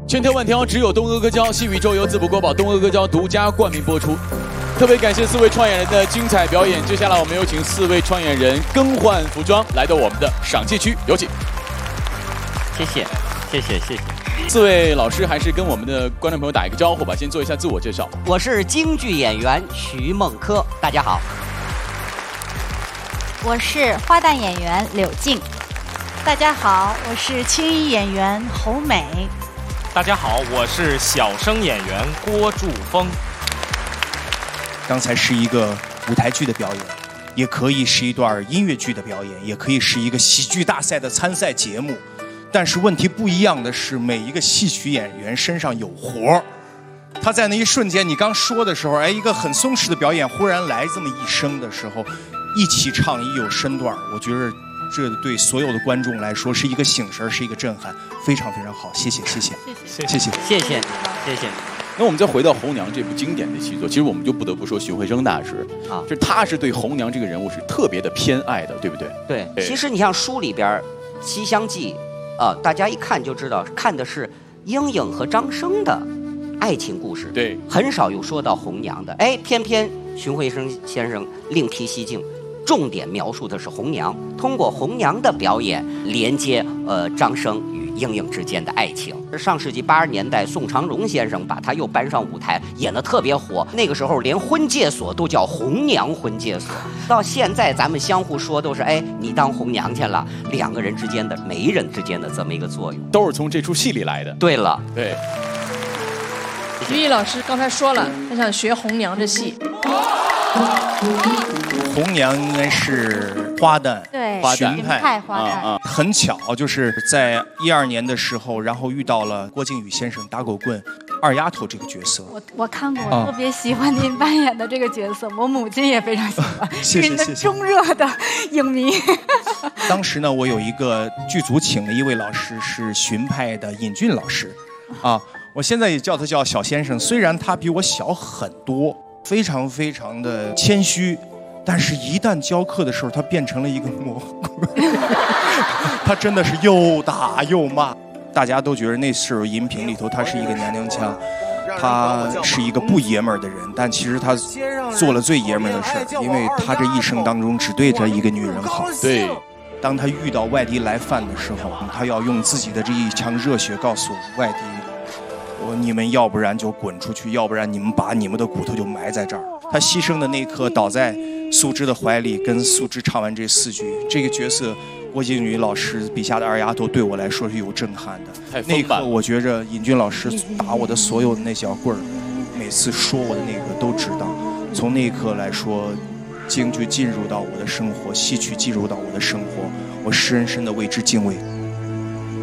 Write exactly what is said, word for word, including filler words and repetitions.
千挑万挑，只有东阿哥胶，细宇宙由淄博国宝东阿哥胶独家冠名播出。特别感谢四位创演人的精彩表演。接下来我们有请四位创演人更换服装，来到我们的赏析区，有请。 谢谢，谢谢，谢谢。 四位老师还是跟我们的观众朋友打一个招呼吧，先做一下自我介绍。 我是京剧演员徐梦柯，大家好。 我是花旦演员柳静。 大家好，我是青衣演员侯美。 大家好，我是小生演员郭祝峰。 刚才是一个舞台剧的表演，也可以是一段音乐剧的表演，也可以是一个喜剧大赛的参赛节目。但是问题不一样的是，每一个戏曲演员身上有活儿。他在那一瞬间，你刚说的时候，哎，一个很松弛的表演，忽然来这么一声的时候，一起唱一有身段，我觉得这对所有的观众来说是一个醒神，是一个震撼，非常非常好，谢谢，谢谢， 谢谢，谢谢，谢谢，谢谢。 那我们再回到《红娘》这部经典的戏作，其实我们就不得不说许慧生大师啊，就是他是对红娘这个人物是特别的偏爱的，对不对？ 对，对其实你像书里边《西厢记》啊，大家一看就知道，看的是莺莺和张生的爱情故事， 对， 很少有说到红娘的。哎，偏偏荀慧生先生另辟蹊径。重点描述的是红娘，通过红娘的表演连接呃张生与莺莺之间的爱情。上世纪八十年代，宋长荣先生把他又搬上舞台，演得特别火。那个时候连婚介所都叫红娘婚介所。到现在咱们相互说都是哎，你当红娘去了，两个人之间的媒人之间的这么一个作用， 都是从这出戏里来的。 对了， 对。 于毅老师刚才说了，他想学红娘这戏。 红娘应该是花旦， 对， 荀派花旦、啊啊。很巧，就是在一二年的时候，然后遇到了郭靖宇先生打狗棍二丫头这个角色。 我我看过，我特别喜欢您扮演的这个角色，我母亲也非常喜欢， 谢谢您的中热的影迷。 当时呢，我有一个剧组请的一位老师是荀派的尹俊老师，啊，我现在也叫他叫小先生，虽然他比我小很多，非常非常的谦虚。但是，一旦教课的时候，他变成了一个蘑菇。他真的是又打又骂，大家都觉得那时候银屏里头他是一个娘娘腔，他是一个不爷们儿的人，但其实他做了最爷们儿的事儿，因为他这一生当中只对着一个女人好。 对， 当他遇到外敌来犯的时候，他要用自己的这一腔热血告诉外敌。我你们要不然就滚出去，要不然你们把你们的骨头就埋在这儿。他牺牲的那一刻，倒在素芝的怀里，跟素芝唱完这四句。这个角色，郭靖宇老师笔下的二丫头，对我来说是有震撼的。那一刻，我觉着尹俊老师打我的所有的那小棍儿，每次说我的那个都知道。从那一刻来说，京剧进入到我的生活，戏曲进入到我的生活，我深深的为之敬畏。